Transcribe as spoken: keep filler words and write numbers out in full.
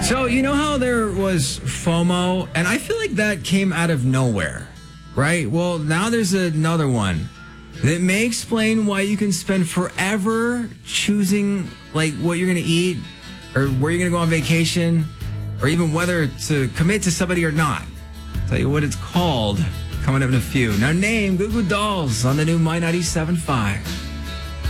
So, you know how there was FOMO? And I feel like that came out of nowhere, right? Well, now there's another one that may explain why you can spend forever choosing, like, what you're going to eat or where you're going to go on vacation or even whether to commit to somebody or not. I'll tell you what it's called coming up in a few. Now, name Goo Goo Dolls on the new My ninety-seven point five.